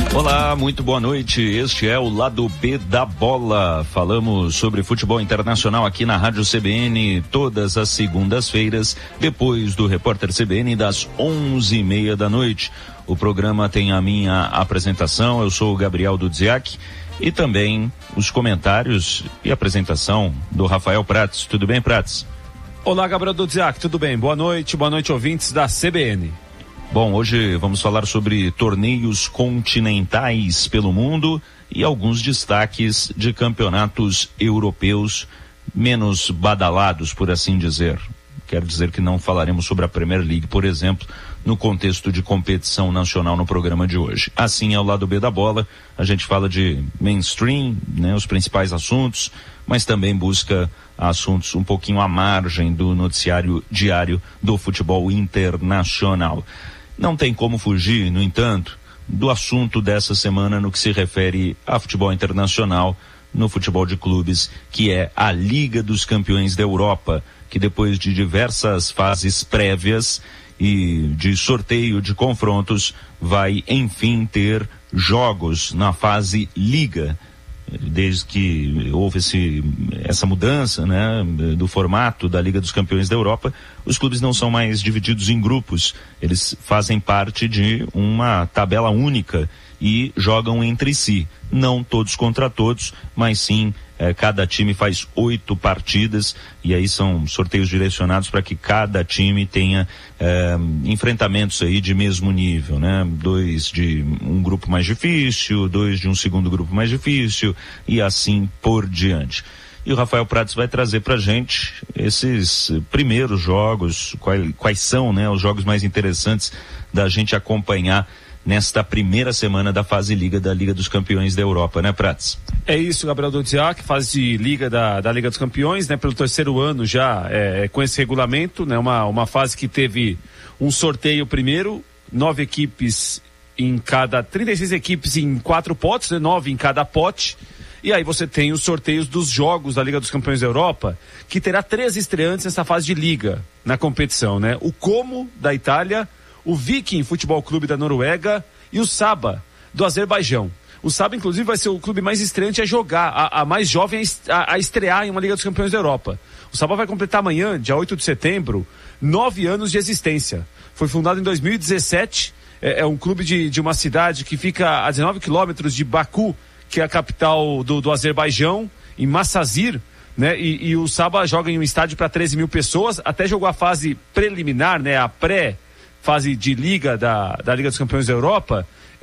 Olá, muito boa noite. Este é o Lado B da Bola. Falamos sobre futebol internacional aqui na Rádio CBN todas as segundas-feiras, depois do Repórter CBN das 11:30 da noite. O programa tem a minha apresentação, eu sou o Gabriel Dudziak, e também os comentários e apresentação do Rafael Prats. Tudo bem, Prats? Olá, Gabriel Dudziak, tudo bem? Boa noite, ouvintes da CBN. Bom, hoje vamos falar sobre torneios continentais pelo mundo e alguns destaques de campeonatos europeus menos badalados, por assim dizer. Quero dizer que não falaremos sobre a Premier League, por exemplo, no contexto de competição nacional no programa de hoje. Assim é o Lado B da Bola, a gente fala de mainstream, né, os principais assuntos, mas também busca assuntos um pouquinho à margem do noticiário diário do futebol internacional. Não tem como fugir, no entanto, do assunto dessa semana no que se refere a futebol internacional, no futebol de clubes, que é a Liga dos Campeões da Europa, que depois de diversas fases prévias e de sorteio de confrontos, vai enfim ter jogos na fase Liga. Desde que houve essa mudança, né, do formato da Liga dos Campeões da Europa, os clubes não são mais divididos em grupos, eles fazem parte de uma tabela única e jogam entre si, não todos contra todos, mas sim cada time faz 8 partidas e aí são sorteios direcionados para que cada time tenha enfrentamentos aí de mesmo nível, né? 2 de um grupo mais difícil, 2 de um segundo grupo mais difícil e assim por diante. E o Rafael Prats vai trazer pra gente esses primeiros jogos, quais são, né, os jogos mais interessantes da gente acompanhar nesta primeira semana da fase Liga da Liga dos Campeões da Europa, né, Prats? É isso, Gabriel Dudziak, fase de Liga da Liga dos Campeões, né, pelo terceiro ano já com esse regulamento, né, uma fase que teve um sorteio primeiro, 9 equipes em cada, 36 equipes em 4 potes, né, 9 em cada pote, e aí você tem os sorteios dos jogos da Liga dos Campeões da Europa, que terá 3 estreantes nessa fase de Liga, na competição, né, o Como, da Itália, o Viking Futebol Clube da Noruega e o Saba do Azerbaijão. O Saba, inclusive, vai ser o clube mais estreante a jogar, a mais jovem a estrear em uma Liga dos Campeões da Europa. O Saba vai completar amanhã, dia 8 de setembro, 9 anos de existência. Foi fundado em 2017, é um clube de uma cidade que fica a 19 quilômetros de Baku, que é a capital do Azerbaijão, em Massazir, né? E o Saba joga em um estádio para 13 mil pessoas, até jogou a fase preliminar, né? A pré-fase de Liga da Liga dos Campeões da Europa,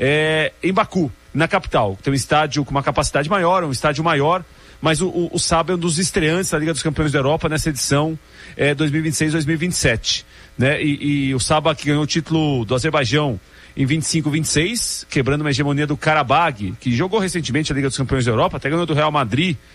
em Baku, na capital. Tem um estádio com uma capacidade maior, um estádio maior, mas o Saba é um dos estreantes da Liga dos Campeões da Europa nessa edição 2026-2027, né? E o Saba, que ganhou o título do Azerbaijão em 25-26, quebrando uma hegemonia do Karabag, que jogou recentemente a Liga dos Campeões da Europa, até ganhou do Real Madrid